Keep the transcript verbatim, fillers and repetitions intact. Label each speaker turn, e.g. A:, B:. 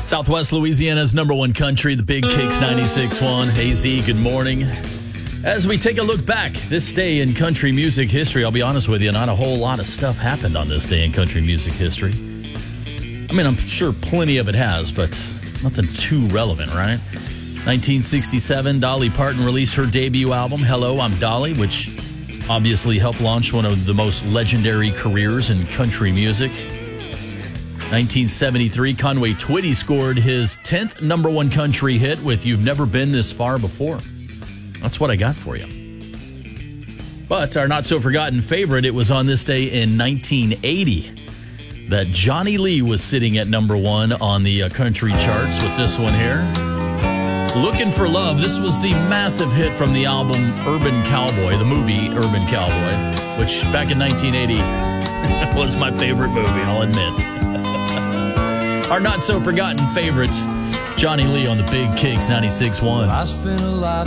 A: Southwest Louisiana's number one country, the Big Kicks ninety-six point one. Hey, Z, good morning. As we take a look back this day in country music history, I'll be honest with you, not a whole lot of stuff happened on this day in country music history. I mean, I'm sure plenty of it has, but nothing too relevant, right? nineteen sixty-seven, Dolly Parton released her debut album, Hello, I'm Dolly, which obviously helped launch one of the most legendary careers in country music. nineteen seventy-three, Conway Twitty scored his tenth number one country hit with You've Never Been This Far Before. That's what I got for you. But our not-so-forgotten favorite, it was on this day in nineteen eighty that Johnny Lee was sitting at number one on the uh, country charts with this one here. Looking for Love. This was the massive hit from the album Urban Cowboy, the movie Urban Cowboy, which back in nineteen eighty was my favorite movie, I'll admit. Our not-so-forgotten favorites, Johnny Lee on the Big Kicks ninety-six point one.
B: I spent a lot